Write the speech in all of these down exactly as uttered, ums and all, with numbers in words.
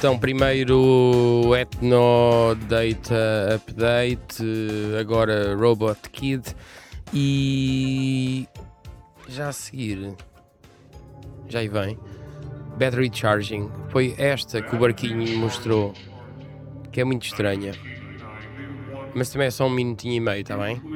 Então, primeiro Ethno Data Update, agora Robot Kid e já a seguir, já aí vem, Battery Charging. Foi esta que o Barquinho mostrou, que é muito estranha, mas também é só um minutinho e meio, tá bem?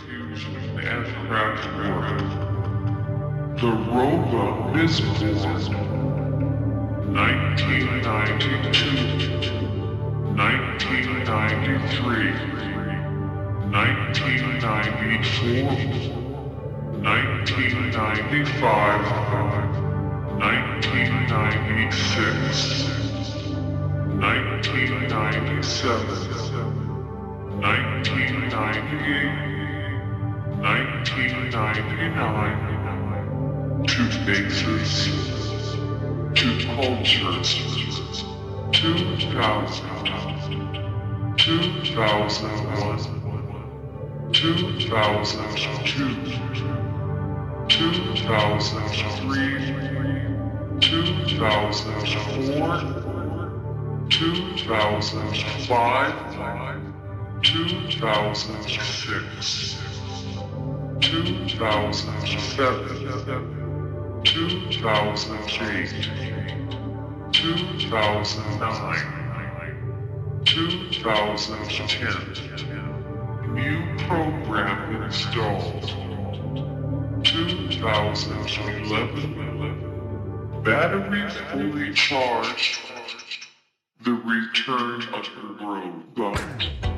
The robot is born. nineteen ninety-two, nineteen ninety-three, nineteen ninety-four, nineteen ninety-five, nineteen ninety-six, nineteen ninety-seven, nineteen ninety-eight, nineteen ninety-nine. Two faces, two cultures, two thousand, two thousand one, two thousand two, two thousand three, two thousand four, two thousand five, two thousand six, two thousand seven, two thousand eight, two thousand nine, two thousand ten. New program installed. two thousand eleven. Battery fully charged. The return of the robot.